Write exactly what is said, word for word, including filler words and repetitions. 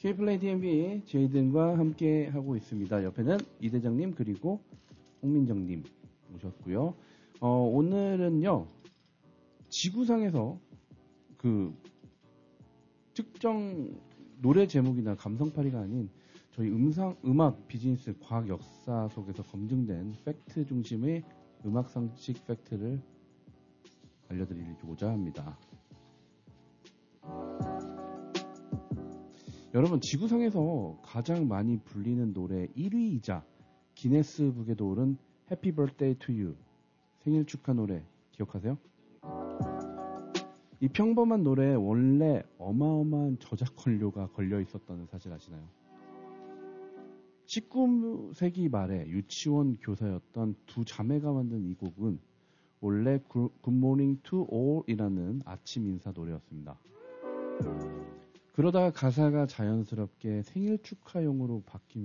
K플레이 디엠비 제이든과 함께 하고 있습니다. 옆에는 이 대장님 그리고 홍민정님 오셨고요. 어, 오늘은요 지구상에서 그 특정 노래 제목이나 감성파리가 아닌 저희 음상, 음악, 비즈니스, 과학, 역사 속에서 검증된 팩트 중심의 음악 상식 팩트를 알려드리고자 합니다. 여러분, 지구상에서 가장 많이 불리는 노래 일 위이자 기네스북에도 오른 Happy Birthday to You 생일 축하 노래 기억하세요? 이 평범한 노래에 원래 어마어마한 저작권료가 걸려 있었다는 사실 아시나요? 십구 세기 말에 유치원 교사였던 두 자매가 만든 이 곡은 원래 Good Morning to All 이라는 아침 인사 노래였습니다. 그러다가 가사가 자연스럽게 생일 축하용으로 바뀌면서